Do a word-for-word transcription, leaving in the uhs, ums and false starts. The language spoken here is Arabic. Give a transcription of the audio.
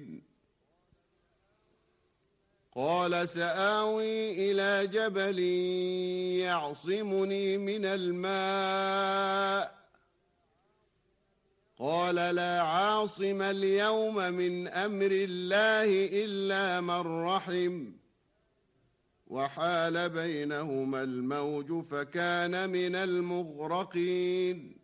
الرحيم قال سآوي إلى جبل يعصمني من الماء قال لا عاصم اليوم من أمر الله إلا من رحم وحال بينهما الموج فكان من المغرقين